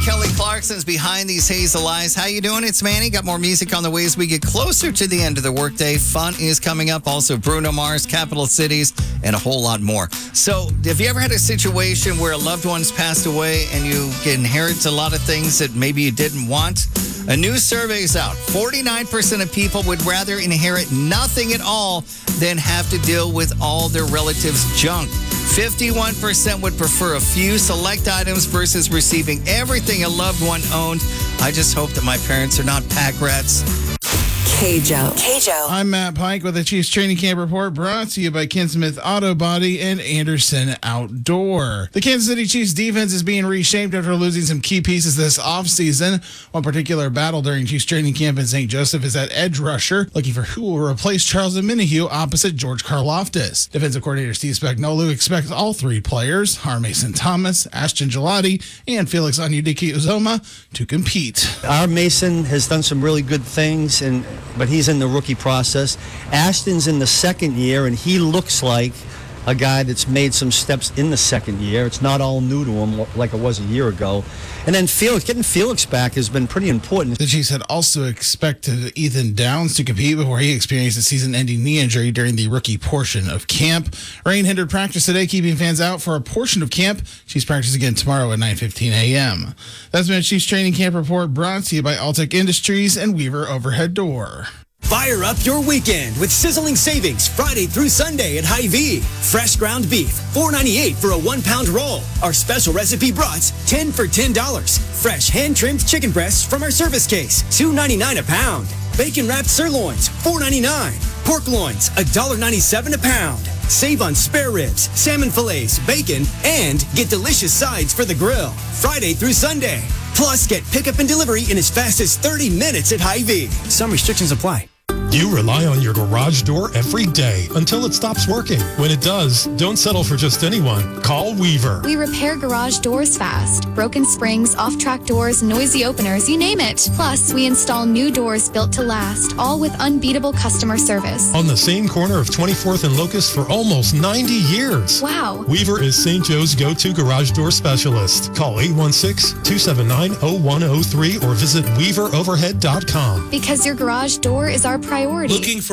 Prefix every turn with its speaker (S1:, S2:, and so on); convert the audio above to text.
S1: Kelly Clarkson's behind these hazel eyes. How you doing? It's Manny. Got more music on the way as we get closer to the end of the workday. Fun is coming up. Also, Bruno Mars, Capital Cities, and a whole lot more. So, have you ever had a situation where a loved one's passed away and you inherit a lot of things that maybe you didn't want? A new survey is out. 49% of people would rather inherit nothing at all than have to deal with all their relatives' junk. 51% would prefer a few select items versus receiving everything a loved one owned. I just hope that my parents are not pack rats.
S2: K-Joe.
S3: I'm Matt Pike with the Chiefs Training Camp Report, brought to you by Ken Smith Auto Body and Anderson Outdoor. The Kansas City Chiefs defense is being reshaped after losing some key pieces this offseason. One particular battle during Chiefs Training Camp in St. Joseph is at edge rusher, looking for who will replace Charles Omenihu opposite George Karlaftis. Defensive coordinator Steve Spagnuolo expects all three players, Har Mason Thomas, Ashton Gelati, and Felix Onyedika-Uzomah, to compete.
S4: Our Mason has done some really good things, but he's in the rookie process. Ashton's in the second year, and he looks like a guy that's made some steps in the second year. It's not all new to him like it was a year ago. And then getting Felix back has been pretty important.
S3: The Chiefs had also expected Ethan Downs to compete before he experienced a season-ending knee injury during the rookie portion of camp. Rain hindered practice today, keeping fans out for a portion of camp. Chiefs practice again tomorrow at 9:15 a.m. That's been a Chiefs Training Camp Report brought to you by Altec Industries and Weaver Overhead Door.
S5: Fire up your weekend with sizzling savings Friday through Sunday at Hy-Vee. Fresh ground beef, $4.98 for a 1-pound roll. Our special recipe brats, 10 for $10. Fresh hand-trimmed chicken breasts from our service case, $2.99 a pound. Bacon-wrapped sirloins, $4.99. Pork loins, $1.97 a pound. Save on spare ribs, salmon fillets, bacon, and get delicious sides for the grill. Friday through Sunday. Plus, get pickup and delivery in as fast as 30 minutes at Hy-Vee. Some restrictions apply.
S6: You rely on your garage door every day until it stops working. When it does, don't settle for just anyone. Call Weaver.
S7: We repair garage doors fast. Broken springs, off-track doors, noisy openers, you name it. Plus, we install new doors built to last, all with unbeatable customer service.
S6: On the same corner of 24th and Locust for almost 90 years.
S7: Wow.
S6: Weaver is St. Joe's go-to garage door specialist. Call 816-279-0103 or visit weaveroverhead.com.
S7: Because your garage door is our priority.
S5: Looking for